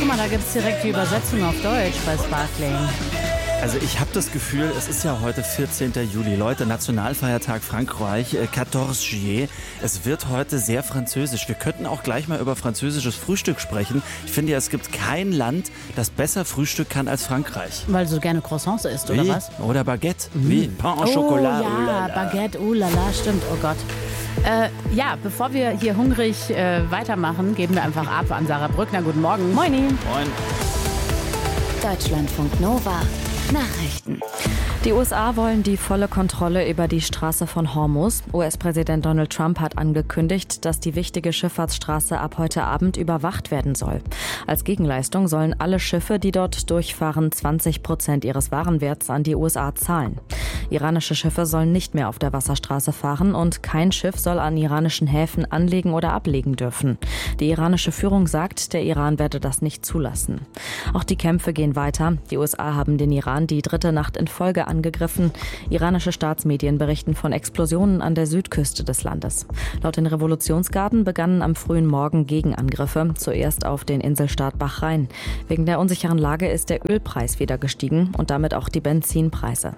mal, da gibt es direkt die Übersetzung auf Deutsch bei Sparkling. Also ich habe das Gefühl, es ist ja heute 14. Juli. Leute, Nationalfeiertag Frankreich, 14 Juillet. Es wird heute sehr französisch. Wir könnten auch gleich mal über französisches Frühstück sprechen. Ich finde ja, es gibt kein Land, das besser Frühstück kann als Frankreich. Weil du so gerne Croissants isst, oder was? Oder Baguette. Wie? Pain au chocolat. Oh ja, Baguette, la la, stimmt, oh Gott. Ja, bevor wir hier hungrig weitermachen, geben wir einfach ab an Sarah Brückner. Guten Morgen. Moini. Moin. Deutschlandfunk Nova. Nachrichten. Die USA wollen die volle Kontrolle über die Straße von Hormuz. US-Präsident Donald Trump hat angekündigt, dass die wichtige Schifffahrtsstraße ab heute Abend überwacht werden soll. Als Gegenleistung sollen alle Schiffe, die dort durchfahren, 20% ihres Warenwerts an die USA zahlen. Iranische Schiffe sollen nicht mehr auf der Wasserstraße fahren und kein Schiff soll an iranischen Häfen anlegen oder ablegen dürfen. Die iranische Führung sagt, der Iran werde das nicht zulassen. Auch die Kämpfe gehen weiter. Die USA haben den Iran die dritte Nacht in Folge angegriffen. Iranische Staatsmedien berichten von Explosionen an der Südküste des Landes. Laut den Revolutionsgarden begannen am frühen Morgen Gegenangriffe, zuerst auf den Inselstaat Bahrain. Wegen der unsicheren Lage ist der Ölpreis wieder gestiegen und damit auch die Benzinpreise.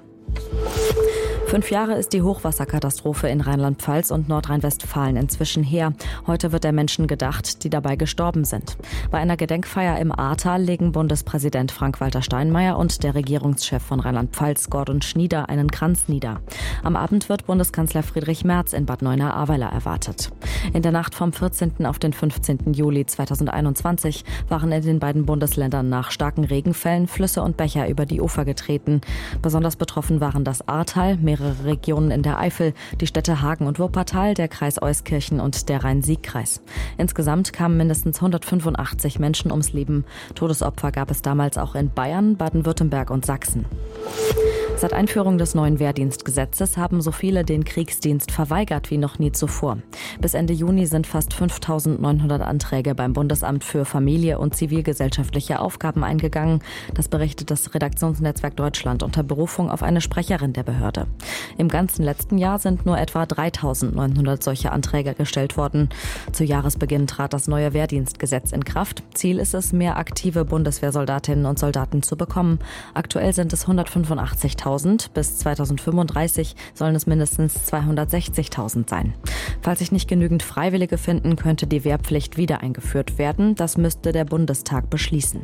5 Jahre ist die Hochwasserkatastrophe in Rheinland-Pfalz und Nordrhein-Westfalen inzwischen her. Heute wird der Menschen gedacht, die dabei gestorben sind. Bei einer Gedenkfeier im Ahrtal legen Bundespräsident Frank-Walter Steinmeier und der Regierungschef von Rheinland-Pfalz, Gordon Schnieder, einen Kranz nieder. Am Abend wird Bundeskanzler Friedrich Merz in Bad Neuenahr-Ahrweiler erwartet. In der Nacht vom 14. auf den 15. Juli 2021 waren in den beiden Bundesländern nach starken Regenfällen Flüsse und Bächer über die Ufer getreten. Besonders betroffen waren das Ahrtal, mehrere Regionen in der Eifel, die Städte Hagen und Wuppertal, der Kreis Euskirchen und der Rhein-Sieg-Kreis. Insgesamt kamen mindestens 185 Menschen ums Leben. Todesopfer gab es damals auch in Bayern, Baden-Württemberg und Sachsen. Seit Einführung des neuen Wehrdienstgesetzes haben so viele den Kriegsdienst verweigert wie noch nie zuvor. Bis Ende Juni sind fast 5.900 Anträge beim Bundesamt für Familie und zivilgesellschaftliche Aufgaben eingegangen. Das berichtet das Redaktionsnetzwerk Deutschland unter Berufung auf eine Sprecherin der Behörde. Im ganzen letzten Jahr sind nur etwa 3.900 solche Anträge gestellt worden. Zu Jahresbeginn trat das neue Wehrdienstgesetz in Kraft. Ziel ist es, mehr aktive Bundeswehrsoldatinnen und Soldaten zu bekommen. Aktuell sind es 185.000. Bis 2035 sollen es mindestens 260.000 sein. Falls sich nicht genügend Freiwillige finden, könnte die Wehrpflicht wieder eingeführt werden. Das müsste der Bundestag beschließen.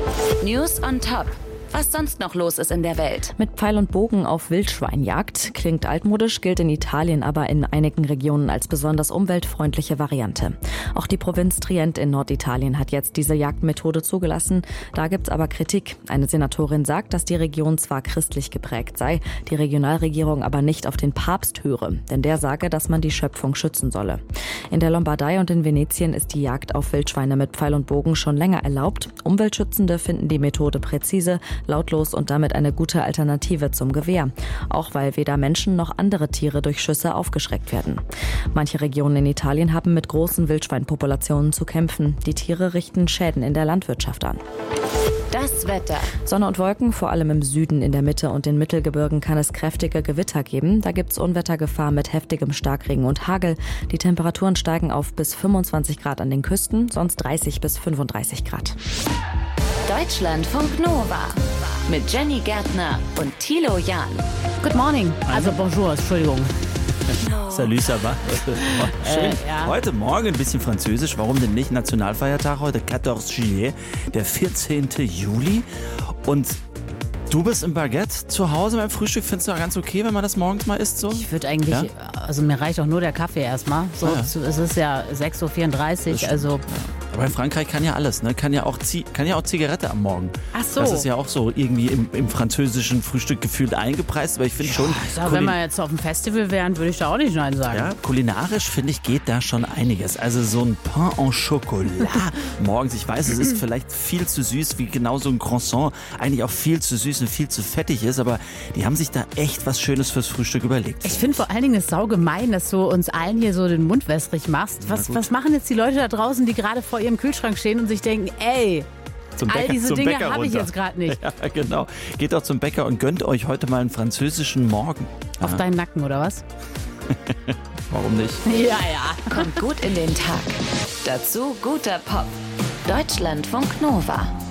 News on Top. Was sonst noch los ist in der Welt. Mit Pfeil und Bogen auf Wildschweinjagd klingt altmodisch, gilt in Italien aber in einigen Regionen als besonders umweltfreundliche Variante. Auch die Provinz Trient in Norditalien hat jetzt diese Jagdmethode zugelassen. Da gibt's aber Kritik. Eine Senatorin sagt, dass die Region zwar christlich geprägt sei, die Regionalregierung aber nicht auf den Papst höre, denn der sage, dass man die Schöpfung schützen solle. In der Lombardei und in Venetien ist die Jagd auf Wildschweine mit Pfeil und Bogen schon länger erlaubt. Umweltschützende finden die Methode präzise, lautlos und damit eine gute Alternative zum Gewehr. Auch weil weder Menschen noch andere Tiere durch Schüsse aufgeschreckt werden. Manche Regionen in Italien haben mit großen Wildschweinpopulationen zu kämpfen. Die Tiere richten Schäden in der Landwirtschaft an. Das Wetter. Sonne und Wolken, vor allem im Süden, in der Mitte und den Mittelgebirgen kann es kräftige Gewitter geben. Da gibt's Unwettergefahr mit heftigem Starkregen und Hagel. Die Temperaturen steigen auf bis 25 Grad an den Küsten, sonst 30 bis 35 Grad. Deutschlandfunk Nova. Mit Jenny Gärtner und Thilo Jahn. Good morning. Also bonjour, Entschuldigung. Salut, ça va? Schön. Ja. Heute Morgen ein bisschen Französisch. Warum denn nicht? Nationalfeiertag heute, 14 Juillet, der 14. Juli. Und du bist im Baguette zu Hause beim Frühstück. Findest du ganz okay, wenn man das morgens mal isst? So? Ich würde eigentlich, also mir reicht auch nur der Kaffee erstmal. So, Ah, ja. Es ist ja 6.34 Uhr, also... Aber in Frankreich kann ja alles, ne? Kann ja auch Zigarette am Morgen. Ach so. Das ist ja auch so irgendwie im französischen Frühstück gefühlt eingepreist. Aber ich finde schon, Ich sag, wenn wir jetzt auf dem Festival wären, würde ich da auch nicht Nein sagen. ja, kulinarisch finde ich geht da schon einiges. Also so ein Pain au Chocolat morgens. Ich weiß, es ist vielleicht viel zu süß, wie genau so ein Croissant. Eigentlich auch viel zu süß und viel zu fettig ist. Aber die haben sich da echt was Schönes fürs Frühstück überlegt. Ich finde vor allen Dingen es saugemein, dass du uns allen hier so den Mund wässrig machst. Was machen jetzt die Leute da draußen, die gerade vor ihrem Kühlschrank stehen und sich denken, ey, all diese Dinge habe ich jetzt gerade nicht. Ja, genau. Geht doch zum Bäcker und gönnt euch heute mal einen französischen Morgen. Auf deinen Nacken, oder was? Warum nicht? Ja, ja. Kommt gut in den Tag. Dazu guter Pop. Deutschlandfunk Nova.